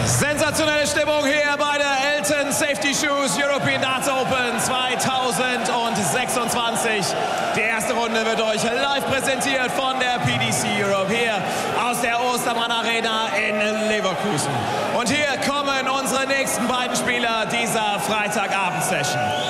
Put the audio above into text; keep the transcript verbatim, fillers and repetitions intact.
Sensationelle Stimmung hier bei der Elton Safety Shoes European Darts Open zweitausendsechsundzwanzig. Die erste Runde wird euch live präsentiert von der P D C Europe hier aus der Ostermann Arena in Leverkusen. Und hier kommen unsere nächsten beiden Spieler dieser Freitagabend-Session.